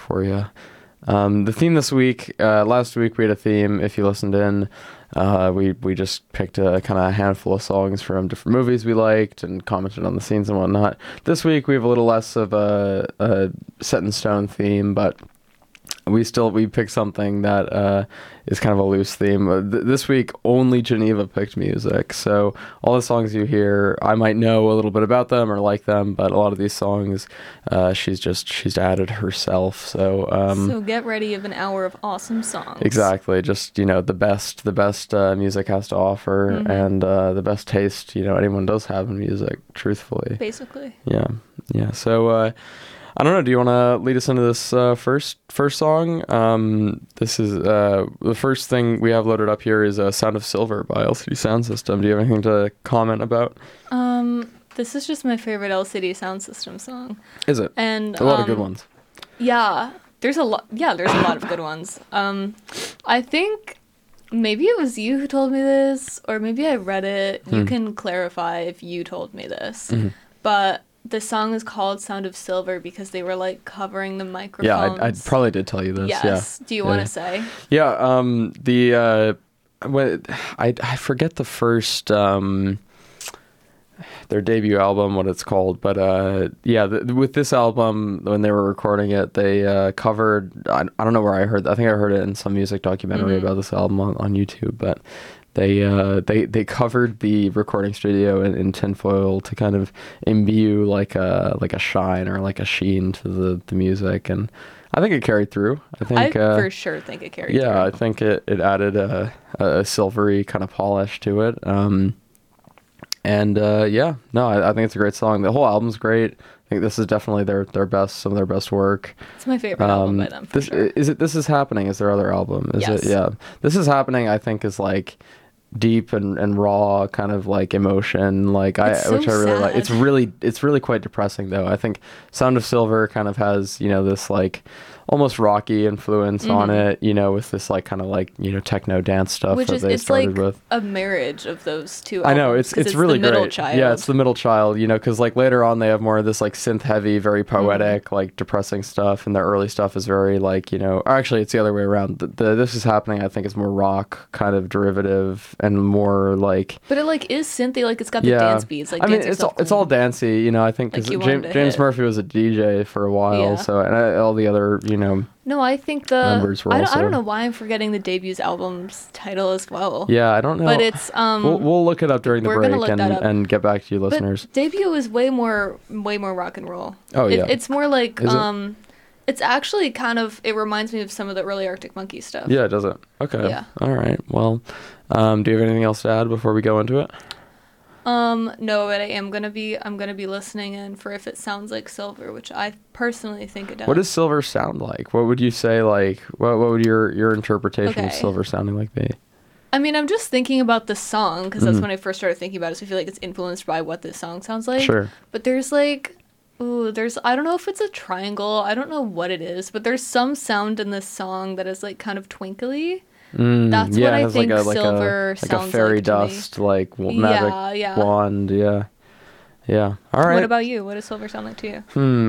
for you. The theme this week, last week we had a theme. If you listened in, we just picked a kind of handful of songs from different movies we liked and commented on the scenes and whatnot. This week we have a little less of a set in stone theme, but we picked something that is kind of a loose theme. This week only Geneva picked music, so all the songs you hear, I might know a little bit about them or like them, but a lot of these songs she's added herself. So get ready of an hour of awesome songs. Exactly, just the best music has to offer, and the best taste anyone does have in music, truthfully. Basically. Yeah. So I don't know. Do you want to lead us into this first song? This is the first thing we have loaded up here is "Sound of Silver" by LCD Soundsystem. Do you have anything to comment about? This is just my favorite LCD Soundsystem song. Is it? And a lot of good ones. Yeah, there's a lot. Yeah, there's a lot of good ones. I think maybe it was you who told me this, or maybe I read it. You can clarify if you told me this, but the song is called Sound of Silver because they were like covering the microphones. Yeah, I probably did tell you this. Yes. Yeah. Do you want to say? Yeah. I forget the first their debut album, what it's called, but with this album, when they were recording it, they covered. I don't know where I heard. I think I heard it in some music documentary about this album on YouTube, but. They covered the recording studio in tinfoil to kind of imbue like a shine or like a sheen to the music, and I think it carried through. I for sure think it carried through. Yeah, I think it added a silvery kind of polish to it. I think it's a great song. The whole album's great. I think this is definitely some of their best work. It's my favorite album by them. Sure. This Is Happening is their other album? Yes. It? Yeah. This Is Happening, I think, is like deep and raw kind of like emotion, which I really like. It's really quite depressing though. I think Sound of Silver kind of has this like almost rocky influence on it, with this like kind of like techno dance stuff which that they started like with. A marriage of those two I albums, know it's really the middle great. child. Yeah, it's the middle child, because like later on they have more of this like synth heavy, very poetic, like depressing stuff, and the early stuff is very like actually it's the other way around. The This Is Happening I think is more rock kind of derivative and more like. But it like is synthy, like it's got the dance beats. Like I mean it's all dancey, I think because James Murphy was a DJ for a while, so and all the other No, I think members were I don't know why I'm forgetting the debut album's title as well. Yeah, I don't know. But it's we'll look it up during the break and get back to you listeners. But debut is way more rock and roll. Oh yeah. It's more like it's actually kind of, it reminds me of some of the early Arctic Monkeys stuff. Yeah, does it? Okay. Yeah. All right. Well, do you have anything else to add before we go into it? No, but I'm gonna be listening in for if it sounds like Silver, which I personally think it does. What does Silver sound like? What would you say, like, what would your interpretation of Silver sounding like be? I mean, I'm just thinking about the song, because that's when I first started thinking about it, so I feel like it's influenced by what this song sounds like. Sure. But there's like, I don't know if it's a triangle, I don't know what it is, but there's some sound in this song that is like kind of twinkly. That's what I think Silver sounds like. Like a fairy dust, like magic wand. Yeah. All right. What about you? What does Silver sound like to you?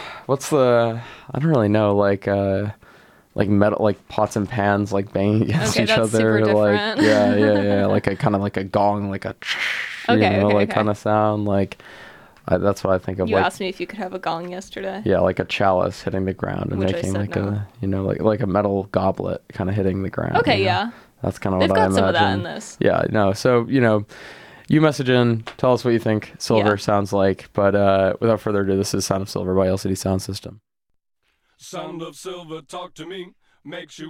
I don't really know. Like metal, like pots and pans, like banging against each other. Super like different. yeah. Like a kind of like a gong, like a kind of sound. Like that's what I think of. You asked me if you could have a gong yesterday. Yeah, like a chalice hitting the ground and making like no. like a metal goblet kind of hitting the ground. Okay, yeah. That's kind of what I imagine. They've got some of that in this. Yeah, no. So you message in, tell us what you think Silver sounds like. But without further ado, this is Sound of Silver by LCD Soundsystem. Sound of Silver, talk to me. Makes you